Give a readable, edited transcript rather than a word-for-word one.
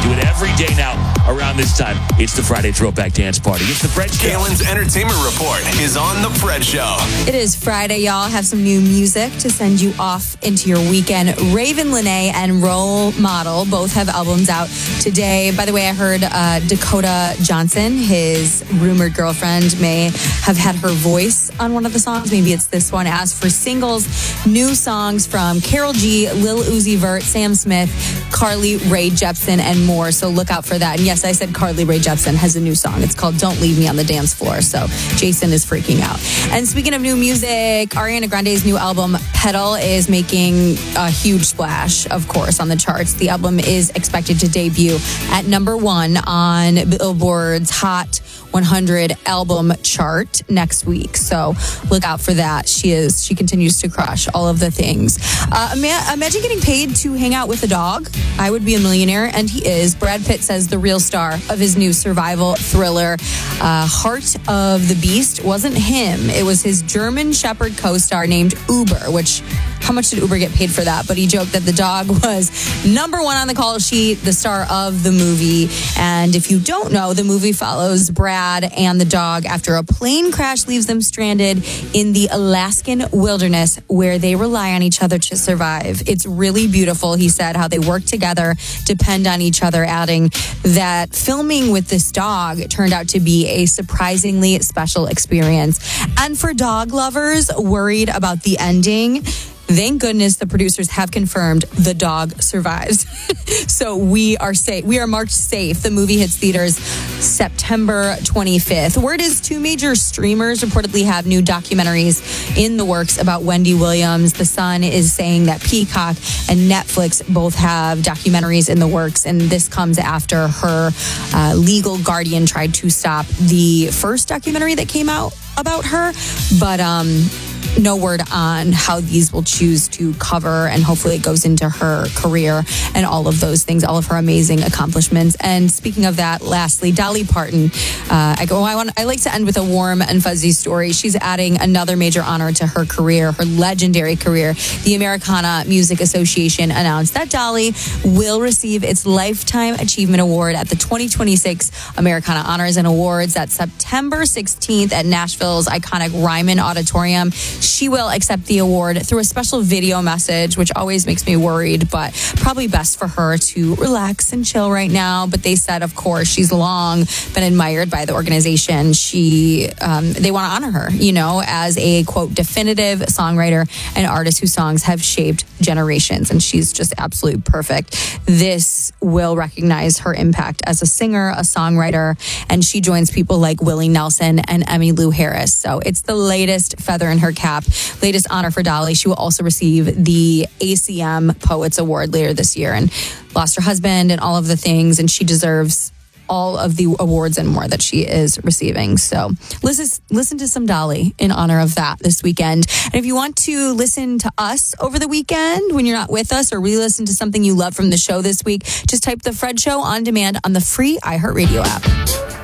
Do it every day now around this time. It's the Friday Throwback Dance Party. It's the Fred Show. Galen's Entertainment Report is on the Fred Show. It is Friday, y'all. Have some new music to send you off into your weekend. Raven Lenae and Role Model both have albums out today. By the way, I heard Dakota Johnson, his rumored girlfriend, may have had her voice on one of the songs. Maybe it's this one. As for singles, new songs from Karol G, Lil Uzi Vert, Sam Smith, Carly Rae Jepsen, and more. So look out for that. And yes, I said Carly Rae Jepsen has a new song. It's called Don't Leave Me on the Dance Floor. So Jason is freaking out. And speaking of new music, Ariana Grande's new album, Petal, is making a huge splash, of course, on the charts. The album is expected to debut at number 1 on Billboard's Hot 100 album chart next week. So look out for that. She continues to crush all of the things. Imagine getting paid to hang out with a dog. I would be a millionaire, and he is. Brad Pitt says the real star of his new survival thriller, Heart of the Beast, wasn't him. It was his German Shepherd co-star named Uber, which, how much did Uber get paid for that? But he joked that the dog was number 1 on the call sheet, the star of the movie. And if you don't know, the movie follows Brad and the dog after a plane crash leaves them stranded in the Alaskan wilderness where they rely on each other to survive. It's really beautiful, he said, how they work together, depend on each other, adding that filming with this dog turned out to be a surprisingly special experience. And for dog lovers worried about the ending, thank goodness the producers have confirmed the dog survives. So we are safe. We are marked safe. The movie hits theaters September 25th. Word is 2 major streamers reportedly have new documentaries in the works about Wendy Williams. The Sun is saying that Peacock and Netflix both have documentaries in the works, and this comes after her legal guardian tried to stop the first documentary that came out about her. But no word on how these will choose to cover, and hopefully it goes into her career and all of those things, all of her amazing accomplishments. And speaking of that, lastly, Dolly Parton. I like to end with a warm and fuzzy story. She's adding another major honor to her career, her legendary career. The Americana Music Association announced that Dolly will receive its Lifetime Achievement Award at the 2026 Americana Honors and Awards. That's September 16th at Nashville's iconic Ryman Auditorium. She will accept the award through a special video message, which always makes me worried, but probably best for her to relax and chill right now. But they said, of course, she's long been admired by the organization. They want to honor her, as a, quote, definitive songwriter and artist whose songs have shaped generations. And she's just absolutely perfect. This will recognize her impact as a singer, a songwriter, and she joins people like Willie Nelson and Emmylou Harris. So it's the latest feather in her cap, latest honor for Dolly. She will also receive the ACM Poets Award later this year, and lost her husband and all of the things, and she deserves all of the awards and more that she is receiving. So listen to some Dolly in honor of that this weekend. And if you want to listen to us over the weekend when you're not with us, or re-listen to something you love from the show this week, just type The Fred Show on demand on the free iHeartRadio app.